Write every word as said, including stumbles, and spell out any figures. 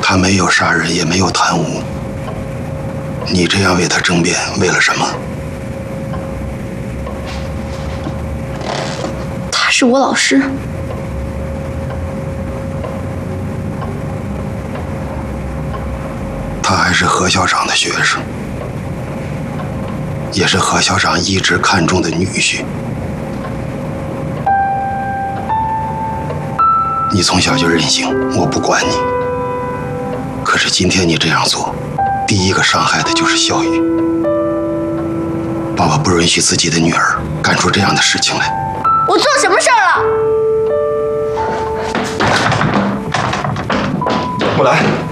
他没有杀人，也没有贪污。你这样为他争辩，为了什么？ 他是我老师。 他还是何校长的学生，也是何校长一直看重的女婿。你从小就任性，我不管你。可是今天你这样做，第一个伤害的就是小雨。爸爸不允许自己的女儿干出这样的事情来。 我做什么事儿了？ 木兰。